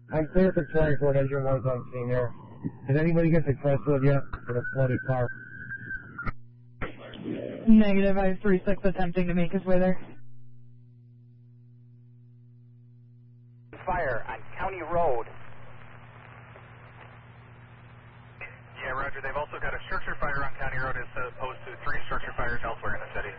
I'm clear for 24 engine 1's on scene there. Did anybody get to Crestwood yet with a flooded car? Negative, I have 3-6 attempting to make his way there. Fire on County Road. Yeah, roger. They've also got a structure fire on County Road as opposed to 3 structure fires elsewhere in the city.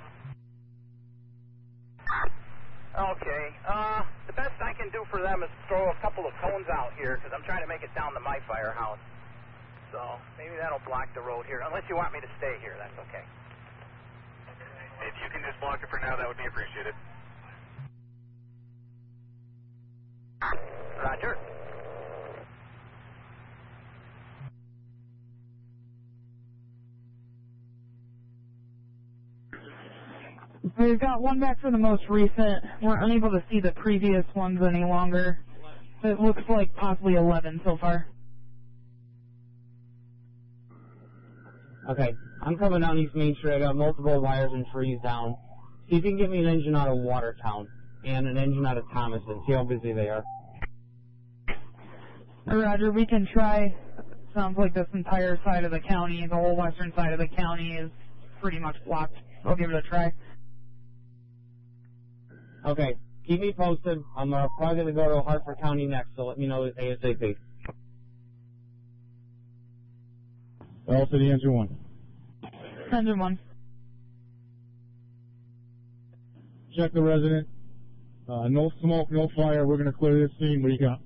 Okay, the best I can do for them is throw a couple of cones out here because I'm trying to make it down to my firehouse. So maybe that'll block the road here. Unless you want me to stay here, that's okay. If you can just block it for now, that would be appreciated. Roger. We've got one back for the most recent. We're unable to see the previous ones any longer. It looks like possibly 11 so far. Okay, I'm coming down East Main Street. I got multiple wires and trees down. See if you can get me an engine out of Watertown and an engine out of Thomason. See how busy they are. Roger, we can try. Sounds like this entire side of the county, the whole western side of the county is pretty much blocked. I'll give it a try. Okay, keep me posted. I'm probably going to go to Hartford County next, so let me know ASAP. All City Engine 1. Engine 1. Check the resident. No smoke, no fire. We're going to clear this scene. What do you got?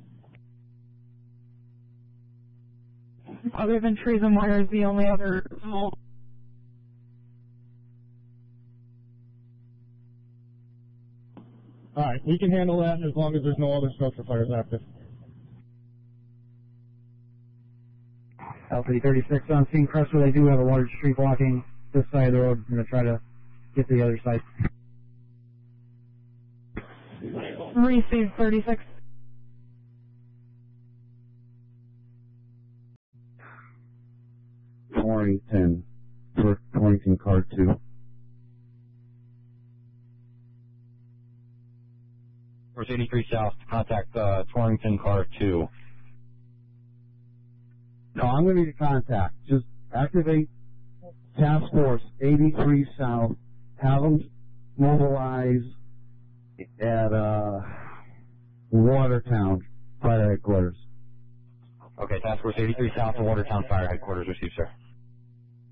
Other than trees and wires, the only other small... All right, we can handle that as long as there's no other structure fires active. Alpha 36 on scene, Crestwood. They do have a large tree blocking this side of the road. I'm going to try to get to the other side. Receive 36. Torrington, Torrington car 2. Force 83 South, contact Torrington car 2. No, I'm going to need a contact. Just activate Task Force 83 South. Have them mobilize at Watertown Fire Headquarters. Okay, Task Force 83 South to Watertown Fire Headquarters. Received, sir.